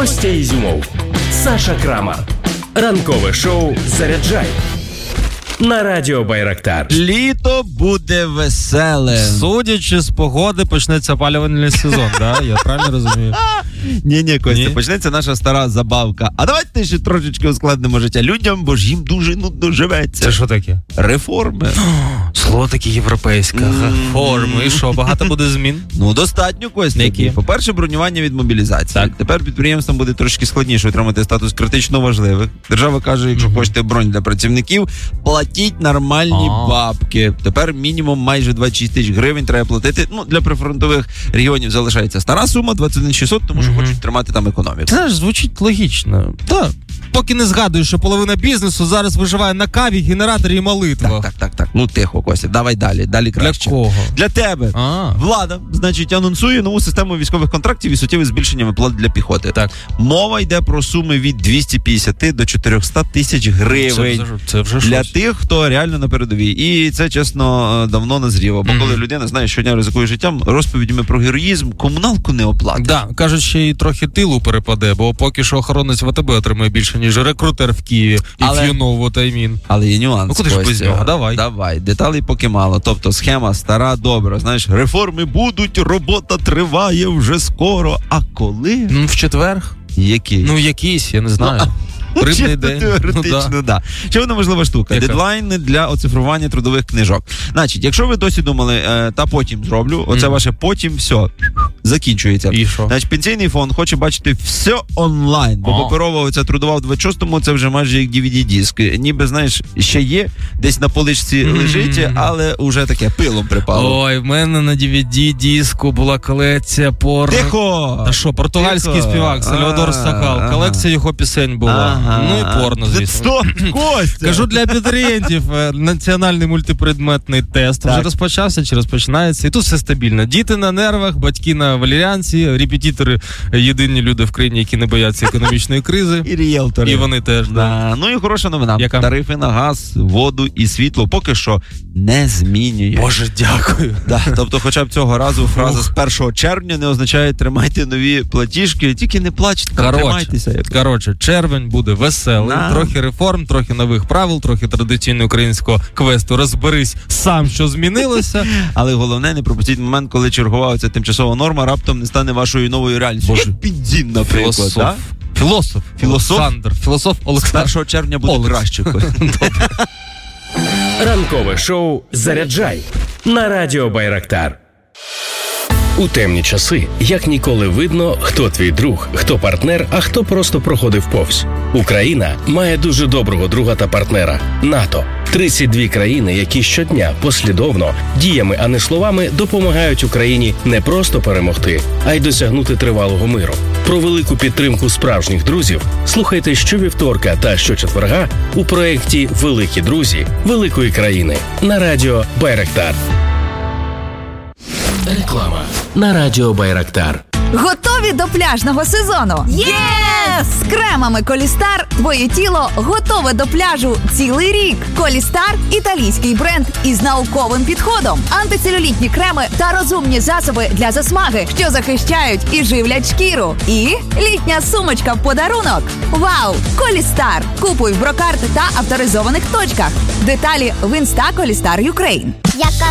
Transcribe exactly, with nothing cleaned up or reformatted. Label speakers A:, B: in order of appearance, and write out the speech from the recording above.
A: Костя Ізюмов, Саша Крамар. Ранкове шоу «Заряджай» на радіо Байрактар.
B: Літо буде веселе.
C: Судячи з погоди, почнеться опалювальний сезон, да? Я правильно розумію?
B: Ні-ні, Костя,
C: Ні?
B: почнеться наша стара забавка. А давайте ще трошечки ускладнимо життя людям, бо ж їм дуже нудно живеться.
C: Це що таке?
B: Реформи.
C: Слово таке європейське. Реформи. І що, багато буде змін?
B: Ну, достатньо, Костя.
C: Які?
B: По-перше, бронювання від мобілізації.
C: Так.
B: Тепер підприємствам буде трошки складніше отримати статус критично важливих. Держава каже, якщо mm-hmm. хочете бронь для працівників, платіть нормальні
C: А.
B: бабки. Тепер мінімум майже двадцять шість тисяч гривень треба платити. Ну, для прифронтових регіонів залишається стара сума, двадцять один тисяч шістсот, тому що mm-hmm. хочуть тримати там економіку.
C: Це ж звучить логічно. Так. Поки не згадую, що половина бізнесу зараз виживає на каві, генераторі і молитвах.
B: Так, так, так, так. Ну, тихо, Костя, давай далі, далі краще.
C: Для кого?
B: Для тебе.
C: А.
B: Влада, значить, анонсує нову систему військових контрактів і суттєве збільшення виплат для піхоти.
C: Так.
B: Мова йде про суми від двісті п'ятдесят до чотириста тисяч гривень.
C: Це, це вже
B: для
C: щось.
B: тих, хто реально на передовій. І це, чесно, давно назріло. Бо
C: Mm-hmm.
B: коли людина, знає, щодня ризикує життям, розповідями про героїзм, комуналку не оплатить.
C: Да, кажуть, ще й трохи тилу перепаде, бо поки що охоронець в АТБ отримує більше, ніж рекрутер в Києві.
B: Але-
C: If you know what I mean.
B: Але є нюанс.
C: Ну, куди ж без
B: Костя.
C: нього? Давай.
B: Давай. Деталей поки мало. Тобто схема стара, добра. Знаєш, реформи будуть, робота триває вже скоро. А коли?
C: Ну, в четвер.
B: Який?
C: Ну, якийсь, я не знаю. Рибний
B: Чисто
C: день.
B: теоретично,
C: Ну,
B: да. Ще одна важлива штука.
C: Яка?
B: Дедлайни для оцифрування трудових книжок. Значить, якщо ви досі думали, е, та потім зроблю, оце
C: Мгм.
B: ваше потім, все, закінчується.
C: І що?
B: Значить, пенсійний фонд хоче бачити все онлайн, бо
C: О.
B: паперова оця трудова в двадцять шостому, це вже майже як ді ві ді-диск. Ніби, знаєш, ще є, десь на поличці
C: Мгм.
B: лежить, але вже таке пилом припало.
C: Ой, в мене на ді ві ді-диску була колекція пор...
B: Тихо!
C: Та що, португальський
B: Тихо.
C: співак Сальвадор
B: А,
C: Сахал.
B: ага.
C: Колекція його пісень була.
B: Ага.
C: Ну і порно, звісно.
B: Стоп, Костя!
C: Кажу для абітурієнтів, е, національний мультипредметний тест
B: Так.
C: вже розпочався чи розпочинається. І тут все стабільно. Діти на нервах, батьки на валеріанці, репетитори – єдині люди в країні, які не бояться економічної кризи.
B: І ріелтори.
C: І вони теж, да.
B: Да. Ну і хороша новина.
C: Яка?
B: Тарифи на газ, воду і світло поки що не змінюють.
C: Боже, дякую.
B: Да, тобто хоча б цього разу фраза
C: Ух.
B: з першого червня не означає тримайте нові платіжки, тільки не плачте, там,
C: Коротше,
B: тримайтеся. як-
C: коротше, червень буде веселий,
B: Да.
C: трохи реформ, трохи нових правил, трохи традиційного українського квесту. Розберись сам, що змінилося.
B: Але головне, не пропустіть момент, коли чергова ця тимчасова норма раптом не стане вашою новою реальністю.
C: Боже.
B: Як бензин, наприклад.
C: Філософ.
B: Да?
C: Філософ.
B: Філософ?
C: Олександр. Філософ
B: З
C: Олександр.
B: першого червня буде
C: Олекс.
B: краще.
A: Ранкове шоу «Заряджай» на радіо Байрактар. У темні часи як ніколи видно, хто твій друг, хто партнер, а хто просто проходив повз. Україна має дуже доброго друга та партнера – НАТО. тридцять дві країни, які щодня послідовно, діями, а не словами, допомагають Україні не просто перемогти, а й досягнути тривалого миру. Про велику підтримку справжніх друзів слухайте щовівторка та щочетверга у проєкті «Великі друзі Великої країни» на радіо Байрактар. Реклама на радіо Байрактар.
D: Готові до пляжного сезону? Єс! З кремами Колістар твоє тіло готове до пляжу цілий рік. Колістар – італійський бренд із науковим підходом. Антицелюлітні креми та розумні засоби для засмаги, що захищають і живлять шкіру. І літня сумочка в подарунок. Вау! Колістар! Купуй в Брокарт та авторизованих точках. Деталі в інста Колістар Юкрейн.
E: Яка